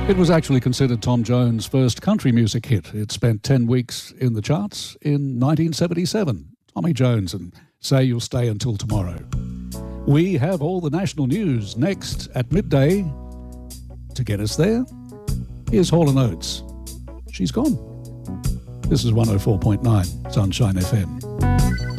It was actually considered Tom Jones' first country music hit. It spent 10 weeks in the charts in 1977. Tommy Jones and Say You'll Stay Until Tomorrow. We have all the national news next at midday. To get us there, here's Hall & Oates. She's gone. This is 104.9 Sunshine FM.